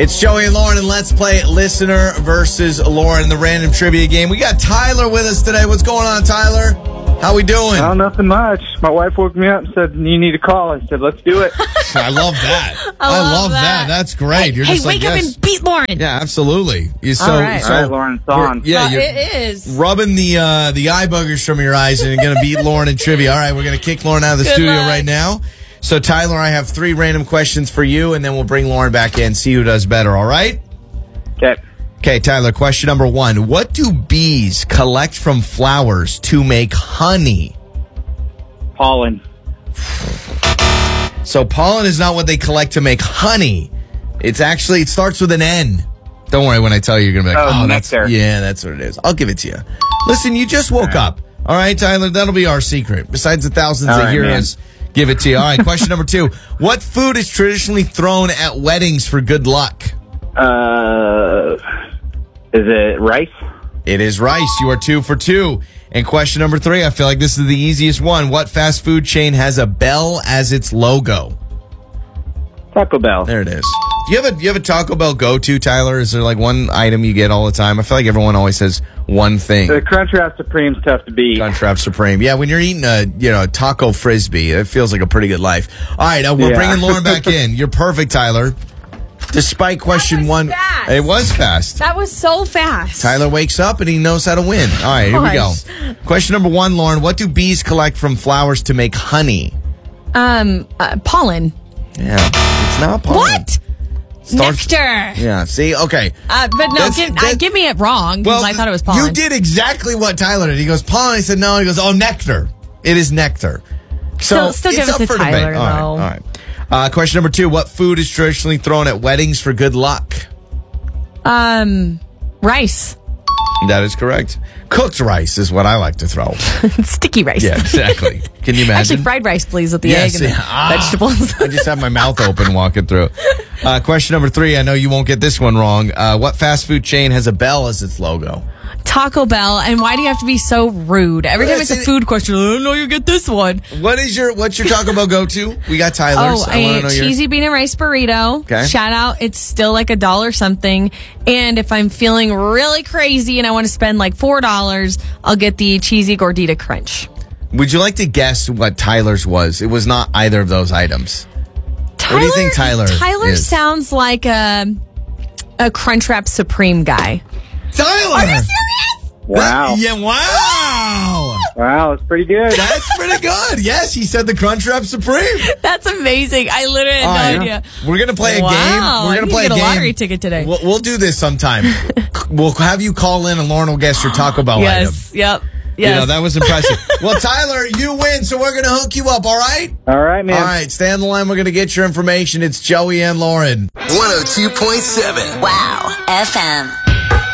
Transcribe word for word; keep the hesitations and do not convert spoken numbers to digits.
It's Joey and Lauren, and let's play Listener versus Lauren, the random trivia game. We got Tyler with us today. What's going on, Tyler? How we doing? Oh, nothing much. My wife woke me up and said, you need to call. I said, let's do it. I love that. I love, love that. that. That's great. Hey, You're hey just wake like, up yes. and beat Lauren. Yeah, absolutely. You so, All right. so All right, Lauren, it's on. Yeah, Well, you're it is. rubbing the uh, the eye boogers from your eyes and you're going to beat Lauren in trivia. All right, we're going to kick Lauren out of the Good studio luck. right now. So, Tyler, I have three random questions for you, and then we'll bring Lauren back in, see who does better, all right? Okay. Okay, Tyler, question number one. What do bees collect from flowers to make honey? Pollen. So pollen is not what they collect to make honey. It's actually, it starts with an N. Don't worry when I tell you, you're going to be like, Oh, oh, that's, nectar. yeah, that's what it is. I'll give it to you. Listen, you just woke up. All right, Tyler, that'll be our secret. Besides the thousands All that right, hear man. us, give it to you. All right, question number two. What food is traditionally thrown at weddings for good luck? Uh, is it rice? It is rice. You are two for two. And question number three, I feel like this is the easiest one. What fast food chain has a bell as its logo? Taco Bell. There it is. Do you have a do you have a Taco Bell go-to, Tyler? Is there like one item you get all the time? I feel like everyone always says one thing. The Crunchwrap Supreme's tough to beat. Crunchwrap Supreme. Yeah, when you're eating a you know taco frisbee, it feels like a pretty good life. All right, uh, we're Yeah. bringing Lauren back in. You're perfect, Tyler. Despite question was one, fast. it was fast. That was so fast. Tyler wakes up and he knows how to win. All right, here we go. Gosh. Question number one, Lauren. What do bees collect from flowers to make honey? Um, uh, pollen. Yeah, it's not pollen. What? Starts- Nectar. Yeah, see? Okay. Uh, but no, That's- give, that- uh, give me it wrong because I thought it was pollen. You did exactly what Tyler did. He goes, pollen. I said, no. He goes, oh, nectar. It is nectar. So Still- still it's give it up to for Tyler, debate. All right, though. all right. Uh, question number two. What food is traditionally thrown at weddings for good luck? Um, rice. That is correct. Cooked rice is what I like to throw. Sticky rice. Yeah, exactly. Can you imagine? Actually, fried rice, please, with the Yes, egg and yeah. the Ah. vegetables. I just have my mouth open walking through. Uh, question number three. I know you won't get this one wrong. Uh, what fast food chain has a bell as its logo? Taco Bell. And why do you have to be so rude? Every time it's a Listen- food question, I don't know you get this one. What is your what's your Taco Bell go to? We got Tyler's. Oh, I want a to know yours. cheesy bean and rice burrito. Okay. Shout out. It's still like a dollar something. And if I'm feeling really crazy and I want to spend like four dollars, I'll get the cheesy gordita crunch. Would you like to guess what Tyler's was? It was not either of those items. Tyler, What do you think Tyler Tyler is? sounds like a, a Crunchwrap Supreme guy. Tyler! Are you serious? Wow. Yeah, wow! Wow, it's pretty good. That's pretty good. Yes, he said the Crunchwrap Supreme. That's amazing. I literally had All no right. idea. We're gonna play a Wow, game. I We're gonna need play to a get a game. lottery ticket today. We'll, we'll do this sometime. We'll have you call in and Lauren will guess your Taco Bell item. Yes. Yep. Yes. You know, that was impressive. Well, Tyler, you win, so we're going to hook you up, all right? All right, man. All right, stay on the line. We're going to get your information. It's Joey and Lauren. one oh two point seven. Wow. F M.